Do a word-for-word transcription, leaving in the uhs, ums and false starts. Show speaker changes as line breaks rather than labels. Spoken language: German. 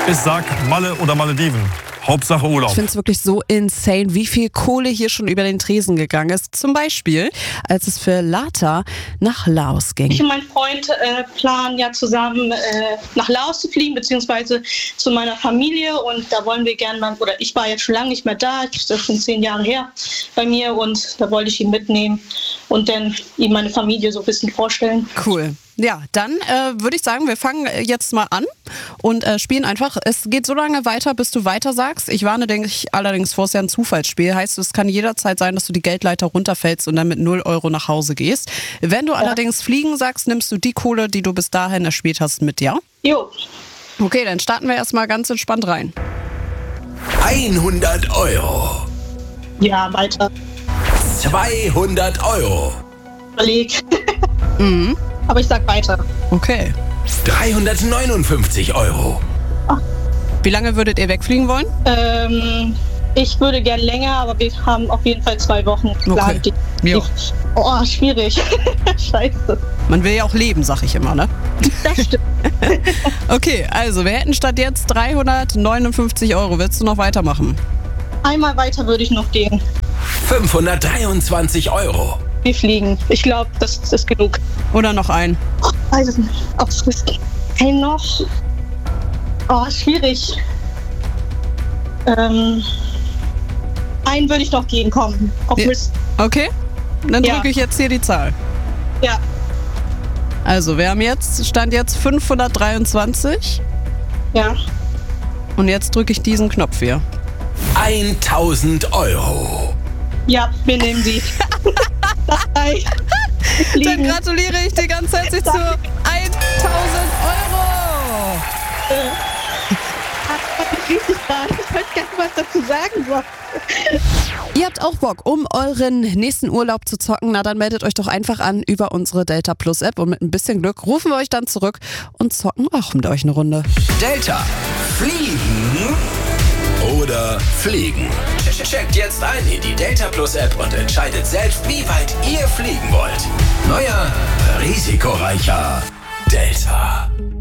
Ich sag Malle oder Malediven. Hauptsache Urlaub.
Ich finde es wirklich so insane, wie viel Kohle hier schon über den Tresen gegangen ist. Zum Beispiel, als es für Lata nach Laos ging.
Ich und mein Freund äh, planen ja zusammen äh, nach Laos zu fliegen, beziehungsweise zu meiner Familie. Und da wollen wir gerne mal, oder ich war jetzt schon lange nicht mehr da, das ist schon zehn Jahre her bei mir. Und da wollte ich ihn mitnehmen und dann ihm meine Familie so ein bisschen vorstellen.
Cool. Ja, dann äh, würde ich sagen, wir fangen jetzt mal an und äh, spielen einfach. Es geht so lange weiter, bis du weiter sagst. Ich warne dich allerdings vor, es ist ja ein Zufallsspiel. Heißt, es kann jederzeit sein, dass du die Geldleiter runterfällst und dann mit null Euro nach Hause gehst. Wenn du ja. allerdings fliegen sagst, nimmst du die Kohle, die du bis dahin erspielt hast, mit, ja?
Jo.
Okay, dann starten wir erstmal ganz entspannt rein.
hundert Euro.
Ja, weiter.
zweihundert Euro.
Überleg.
Mhm.
Aber ich sag weiter.
Okay.
dreihundertneunundfünfzig Euro.
Ach.
Wie lange würdet ihr wegfliegen wollen?
Ähm, ich würde gern länger, aber wir haben auf jeden Fall zwei Wochen geplant.
Okay.
Die,
Jo.
die, oh, schwierig. Scheiße.
Man will ja auch leben, sag ich immer, ne?
Das stimmt.
Okay, also wir hätten statt jetzt dreihundertneunundfünfzig Euro. Willst du noch weitermachen?
Einmal weiter würde ich noch gehen.
fünfhundertdreiundzwanzig Euro.
Wir fliegen. Ich glaube, das, das ist genug.
Oder noch ein?
Oh, weiß es nicht. Ausrüsten. Hey, noch. Oh, schwierig. Ähm, einen würde ich noch gehen, komm. Auf
Ja.
Risk.
Okay, dann
Ja.
drücke ich jetzt hier die Zahl.
Ja.
Also wir haben jetzt, Stand jetzt fünfhundertdreiundzwanzig
Ja.
und jetzt drücke ich diesen Knopf hier.
tausend Euro.
Ja, wir nehmen sie. Bye. Wir
Dann
fliegen.
gratuliere ich dir ganz herzlich zu tausend Euro.
Richtig gerade. Ich weiß gar nicht, was dazu sagen soll.
Ihr habt auch Bock, um euren nächsten Urlaub zu zocken? Na, dann meldet euch doch einfach an über unsere Delta Plus App und mit ein bisschen Glück rufen wir euch dann zurück und zocken auch mit euch eine Runde.
Delta. Fliegen oder fliegen? Checkt jetzt ein in die Delta Plus App und entscheidet selbst, wie weit ihr fliegen wollt. Neuer, risikoreicher Delta.